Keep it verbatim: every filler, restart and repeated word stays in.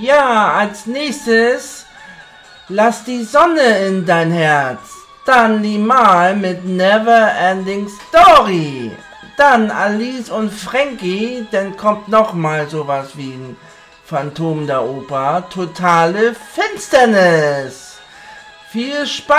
Ja, als nächstes Lass die Sonne in dein Herz. Dann Limal mit Never Ending Story. Dann Alice und Frankie, dann kommt nochmal sowas wie ein Phantom der Oper. Totale Finsternis. Viel Spaß!